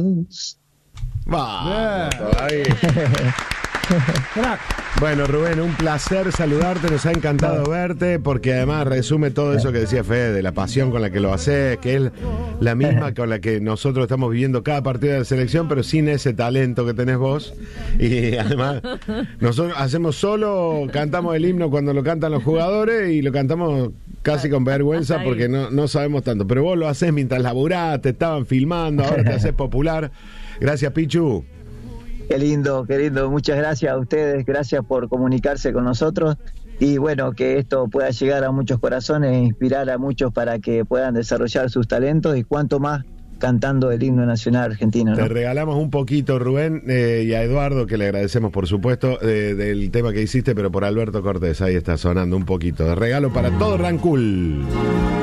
Vamos, todavía. Bueno, Rubén, un placer saludarte, nos ha encantado verte, porque además resume todo eso que decía Fede, la pasión con la que lo haces, que es la misma con la que nosotros estamos viviendo cada partido de la selección, pero sin ese talento que tenés vos. Y además, nosotros hacemos solo, cantamos el himno cuando lo cantan los jugadores y lo cantamos casi con vergüenza porque no sabemos tanto. Pero vos lo haces mientras laburás, te estaban filmando, ahora te haces popular. Gracias, Pichu. Qué lindo, muchas gracias a ustedes, gracias por comunicarse con nosotros y bueno, que esto pueda llegar a muchos corazones e inspirar a muchos para que puedan desarrollar sus talentos y cuanto más cantando el himno nacional argentino, ¿no? Te regalamos un poquito, Rubén, y a Eduardo, que le agradecemos por supuesto, del tema que hiciste, pero por Alberto Cortés, ahí está sonando un poquito de regalo para todo Rancul.